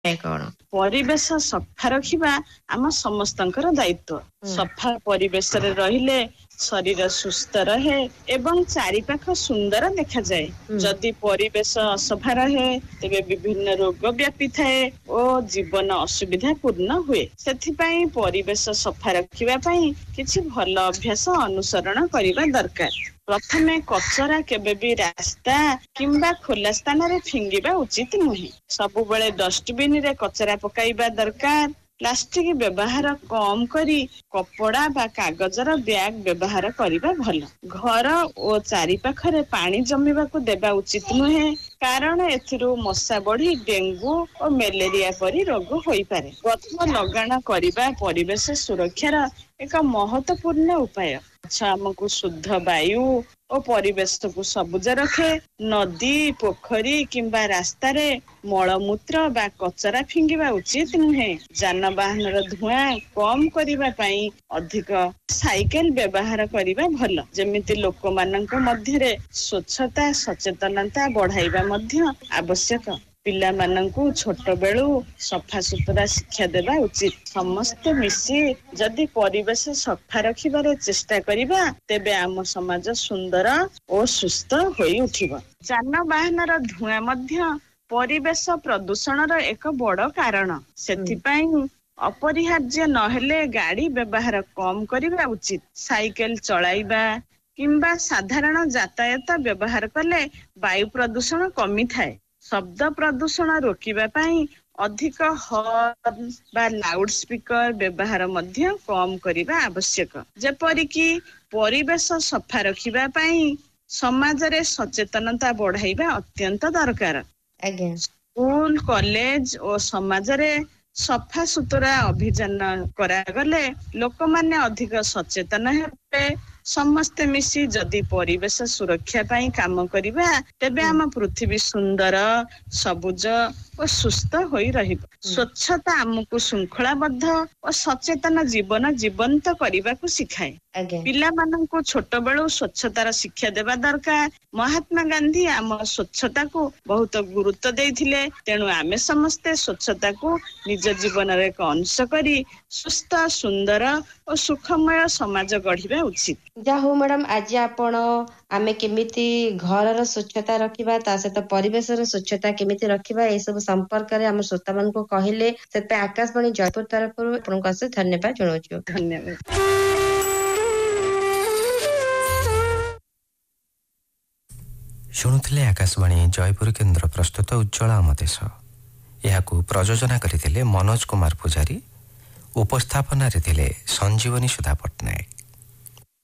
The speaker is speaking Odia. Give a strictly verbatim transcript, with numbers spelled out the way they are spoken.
କଣ? ପରିବେଶ ସଫା ରଖିବା ଆମ ସମସ୍ତଙ୍କର ଦାୟିତ୍ୱ। ସଫା ପରିବେଶରେ ରହିଲେ ଶରୀର ସୁସ୍ଥ ରହେ ଏବଂ ଚାରିପାଖ ସୁନ୍ଦର ଦେଖାଯାଏ। ହୁଁ। ଯଦି ପରିବେଶ ଅସଫା ରହେ ତେବେ ବିଭିନ୍ନ ରୋଗ ବ୍ୟାପିଥାଏ ଓ ଜୀବନ ଅସୁବିଧା ପୂର୍ଣ୍ଣ ହୁଏ। ସେଥିପାଇଁ ପରିବେଶ ସଫା ରଖିବା ପାଇଁ କିଛି ଭଲ ଅଭ୍ୟାସ ଅନୁସରଣ କରିବା ଦରକାର। ପ୍ରଥମେ କଚରା କେବେ ବି ରାସ୍ତା କିମ୍ବା ଖୋଲା ସ୍ଥାନରେ ଫିଙ୍ଗିବା ଉଚିତ ନୁହେଁ। ସବୁବେଳେ ଡଷ୍ଟବିନ ରେ କଚରା ପକାଇବା ଦରକାର। ପ୍ଲାଷ୍ଟିକ ବ୍ୟବହାର କମ କରି କପଡା ବା କାଗଜର ବ୍ୟାଗ ବ୍ୟବହାର କରିବା ଭଲ। ଘର ଓ ଚାରି ପାଖରେ ପାଣି ଜମିବାକୁ ଦେବା ଉଚିତ ନୁହେଁ, କାରଣ ଏଥିରୁ ମଶା ବଢି ଡେଙ୍ଗୁ ଓ ମ୍ୟାଲେରିଆ ପରି ରୋଗ ହୋଇପାରେ। ଗଛ ଲଗାଣ କରିବା ପରିବେଶ ସୁରକ୍ଷାର ଏକ ମହତ୍ୱପୂର୍ଣ୍ଣ ଉପାୟ। ଗଛ ଆମକୁ ଶୁଦ୍ଧ ବାୟୁ ଓ ପରିବେଶକୁ ସବୁଜ ରଖେ। ନଦୀ, ପୋଖରୀ କିମ୍ବା ରାସ୍ତାରେ ମଳମୂତ୍ର ବା କଚରା ଫିଙ୍ଗିବା ଉଚିତ ନୁହେଁ। ଯାନବାହନର ଧୂଆଁ କମ କରିବା ପାଇଁ ଅଧିକ ସାଇକେଲ ବ୍ୟବହାର କରିବା ଭଲ। ଯେମିତି ଲୋକମାନଙ୍କ ମଧ୍ୟରେ ସ୍ୱଚ୍ଛତା ସଚେତନତା ବଢାଇବା ମଧ୍ୟ ଆବଶ୍ୟକ। ପିଲାମାନଙ୍କୁ ଛୋଟ ବେଳୁ ସଫାସୁତୁରା ଶିକ୍ଷା ଦେବା ଉଚିତ। ସମସ୍ତେ ମିଶି ଯଦି ପରିବେଶ ସଫା ରଖିବାରେ ଚେଷ୍ଟା କରିବା ତେବେ ଆମ ସମାଜ ସୁନ୍ଦର ଓ ସୁସ୍ଥ ହୋଇ ଉଠିବ। ଯାନବାହନର ଧୂଆଁ ମଧ୍ୟ ପରିବେଶ ପ୍ରଦୂଷଣର ଏକ ବଡ କାରଣ। ସେଥିପାଇଁ ଅପରିହାର୍ଯ୍ୟ ନହେଲେ ଗାଡି ବ୍ୟବହାର କମ କରିବା ଉଚିତ। ସାଇକେଲ ଚଳାଇବା କିମ୍ବା ସାଧାରଣ ଯାତାୟାତ ବ୍ୟବହାର କଲେ ବାୟୁ ପ୍ରଦୂଷଣ କମିଥାଏ। ଶବ୍ଦ ପ୍ରଦୂଷଣ ରୋକିବା ପାଇଁ ଅଧିକ ହର୍ନ ବା ଲାଉଡ ସ୍ପିକର ବ୍ୟବହାର ମଧ୍ୟ କମ କରିବା ଆବଶ୍ୟକ। ଯେପରିକି ପରିବେଶ ସଫା ରଖିବା ପାଇଁ ସମାଜରେ ସଚେତନତା ବଢାଇବା ଅତ୍ୟନ୍ତ ଦରକାର। ଆଜ୍ଞା। ସ୍କୁଲ, କଲେଜ ଓ ସମାଜରେ ସଫା ସୁତୁରା ଅଭିଯାନ କରାଗଲେ ଲୋକମାନେ ଅଧିକ ସଚେତନ ହେବେ। ସମସ୍ତେ ମିଶି ଯଦି ପରିବେଶ ସୁରକ୍ଷା ପାଇଁ କାମ କରିବା ତେବେ ଆମ ପୃଥିବୀ ସୁନ୍ଦର, ସବୁଜ ଓ ସୁସ୍ଥ ହୋଇ ରହିବ। ସ୍ୱଚ୍ଛତା ଆମକୁ ଶୃଙ୍ଖଳାବଦ୍ଧ ଓ ସଚେତନ ଜୀବନ ଜୀବନ୍ତ କରିବାକୁ ଶିଖାଏ। ଆଜ୍ଞା। ପିଲାମାନଙ୍କୁ ଛୋଟ ବେଳୁ ସ୍ୱଚ୍ଛତାର ଶିକ୍ଷା ଦେବା ଦରକାର। ମହାତ୍ମା ଗାନ୍ଧୀ ଆମ ସ୍ୱଚ୍ଛତାକୁ ବହୁତ ଗୁରୁତ୍ୱ ଦେଇଥିଲେ। ତେଣୁ ଆମେ ସମସ୍ତେ ସ୍ୱଚ୍ଛତାକୁ ନିଜ ଜୀବନର ଏକ ଅଂଶ କରି ସୁସ୍ଥ, ସୁନ୍ଦର ଓ ସୁଖମୟ ସମାଜ ଗଢିବା ଉଚିତ। ଯାହା ହଉ ମ୍ୟାଡାମ, ଆଜି ଆପଣ ଆମେ କେମିତି ଘରର ସ୍ୱଚ୍ଛତା ରଖିବା, ତା ସହିତ ପରିବେଶର ସ୍ୱଚ୍ଛତା କେମିତି ରଖିବା, ଏସବୁ ସମ୍ପର୍କରେ ଆମ ଶ୍ରୋତା ମାନଙ୍କୁ କହିଲେ। ସେଥିପାଇଁ ଆକାଶବାଣୀ ଜୟପୁର ତରଫରୁ ଆପଣଙ୍କୁ ଅଶେଷ ଧନ୍ୟବାଦ ଜଣାଉଛୁ। ଧନ୍ୟବାଦ। ଶୁଣୁଥିଲେ ଆକାଶବାଣୀ ଜୟପୁର କେନ୍ଦ୍ର ପ୍ରସ୍ତୁତ ଉଜ୍ଜଳ ଆମ ଦେଶ। ଏହାକୁ ପ୍ରଯୋଜନା କରିଥିଲେ ମନୋଜ କୁମାର ପୂଜାରୀ। ଉପସ୍ଥାପନାରେ ଥିଲେ ସଞ୍ଜୀବନୀ ସୁଧା ପଟ୍ଟନାୟକ।